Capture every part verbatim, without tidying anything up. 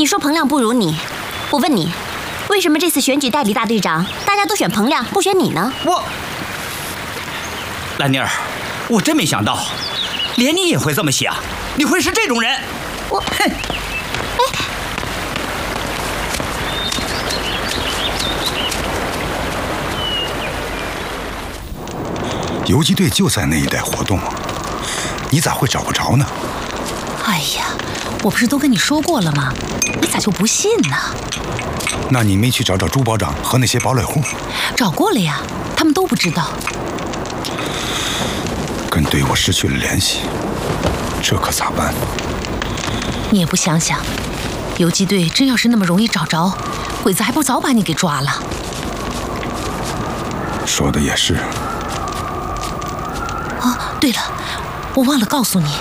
你说彭亮不如你，我问你，为什么这次选举代理大队长，大家都选彭亮，不选你呢？ 我，兰妮儿，我真没想到，连你也会这么想，你会是这种人。 我， 哼！ 哎。 游击队就在那一带活动，你咋会找不着呢？ 哎呀，我不是都跟你说过了吗？你咋就不信呢？ 那你没去找找朱保长和那些堡垒户？ 找过了呀，他们都不知道。 跟队伍失去了联系，这可咋办？ 你也不想想，游击队真要是那么容易找着，鬼子还不早把你给抓了？ 说的也是。 哦，对了，我忘了告诉你，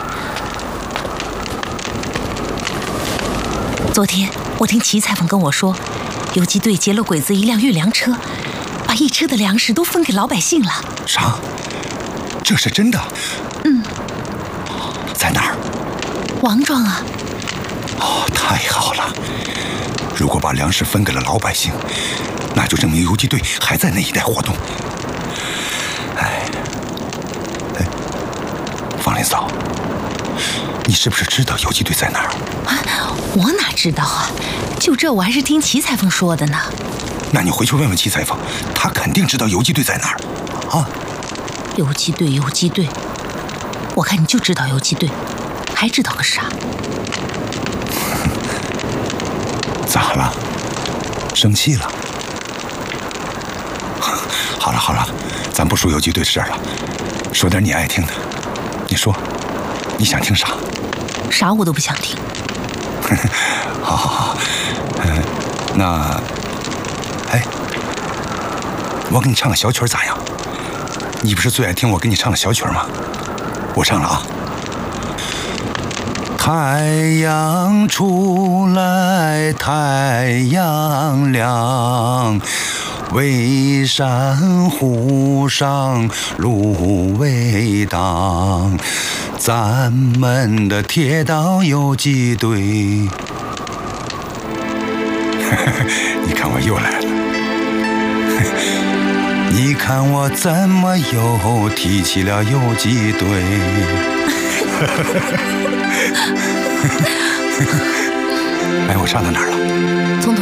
昨天我听齐裁缝跟我说，游击队劫了鬼子一辆运粮车，把一车的粮食都分给老百姓了。 啥？这是真的？ 嗯。 在哪儿？ 王庄啊。 哦，太好了！如果把粮食分给了老百姓，那就证明游击队还在那一带活动。哎。 方林嫂，你是不是知道游击队在哪儿？ 啊，我哪知道啊！就这我还是听齐裁缝说的呢。 那你回去问问齐裁缝，他肯定知道游击队在哪儿。啊！ 游击队，游击队，我看你就知道游击队，还知道个啥？ 咋了？生气了？好了好了，咱不说游击队的事了，说点你爱听的。 你说，你想听啥？ 啥我都不想听。 好好好，嗯，那，哎，我给你唱个小曲儿咋样？你不是最爱听我给你唱的小曲儿吗？我唱了啊。太阳出来，太阳亮。 巍山湖上芦苇荡，咱们的铁道游击队。你看我又来了，你看我怎么又提起了游击队？哎，我唱到哪儿了？ 从头